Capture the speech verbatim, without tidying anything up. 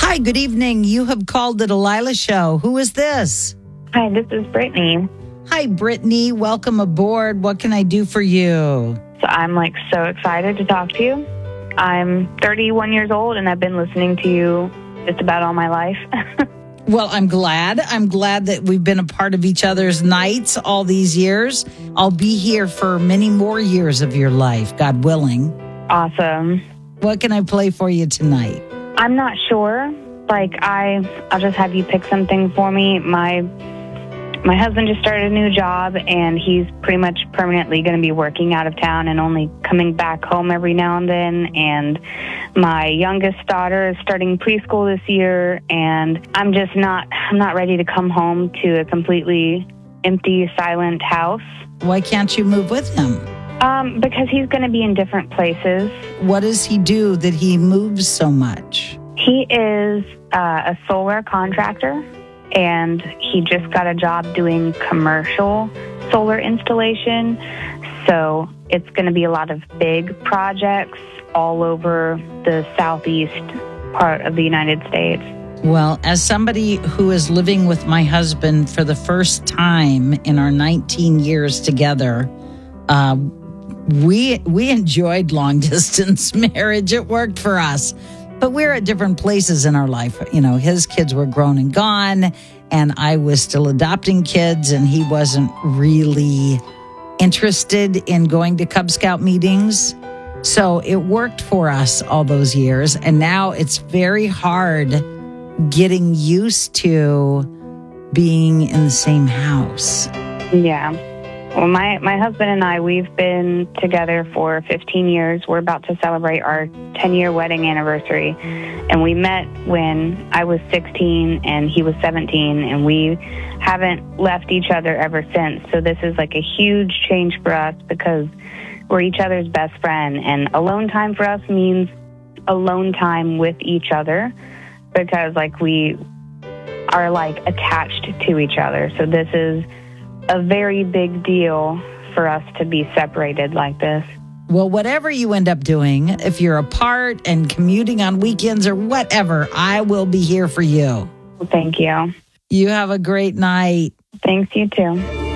Hi, good evening. You have called the Delilah Show. Who is this? Hi, this is Brittany. Hi, Brittany. Welcome aboard. What can I do for you? So I'm like so excited to talk to you. I'm thirty-one years old and I've been listening to you just about all my life. Well, I'm glad. I'm glad that we've been a part of each other's nights all these years. I'll be here for many more years of your life, God willing. Awesome. What can I play for you tonight? I'm not sure. Like I, I'll just have you pick something for me. My my husband just started a new job, and he's pretty much permanently going to be working out of town and only coming back home every now and then. And my youngest daughter is starting preschool this year, and I'm just not I'm not ready to come home to a completely empty, silent house. Why can't you move with him? Um, because he's going to be in different places. What does he do that he moves so much? He is uh, a solar contractor, and he just got a job doing commercial solar installation. So it's going to be a lot of big projects all over the southeast part of the United States. Well, as somebody who is living with my husband for the first time in our nineteen years together, uh, we we enjoyed long distance marriage. It worked for us. But we're at different places in our life. You know, his kids were grown and gone, and I was still adopting kids, and he wasn't really interested in going to Cub Scout meetings. So it worked for us all those years. And now it's very hard getting used to being in the same house. Yeah. Well, my, my husband and I, we've been together for fifteen years. We're about to celebrate our ten-year wedding anniversary. And we met when I was sixteen and he was seventeen, and we haven't left each other ever since. So this is like a huge change for us because we're each other's best friend. And alone time for us means alone time with each other because, like, we are, like, attached to each other. So this is a very big deal for us to be separated like this. Well, whatever you end up doing, if you're apart and commuting on weekends or whatever, I will be here for you. Thank you. You have a great night. Thanks, you too.